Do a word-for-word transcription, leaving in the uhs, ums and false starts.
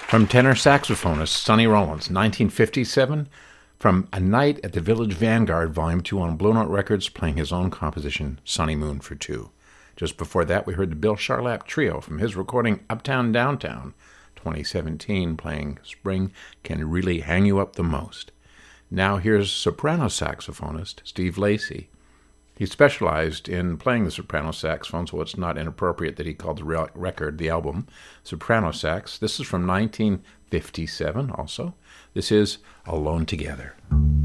From tenor saxophonist Sonny Rollins, nineteen fifty-seven, from A Night at the Village Vanguard, Volume two on Blue Note Records, playing his own composition, Sunny Moon for Two. Just before that, we heard the Bill Charlap Trio from his recording Uptown Downtown, twenty seventeen, playing Spring Can Really Hang You Up the Most. Now here's soprano saxophonist Steve Lacy. He specialized in playing the soprano saxophone, so it's not inappropriate that he called the re- record, the album, Soprano Sax. This is from nineteen fifty-seven also. This is Alone Together.